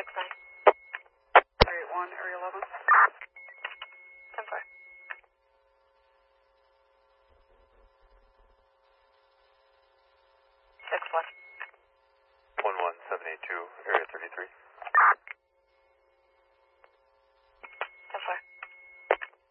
381, area 11. 10-5. Fix flight. 11782, area 33.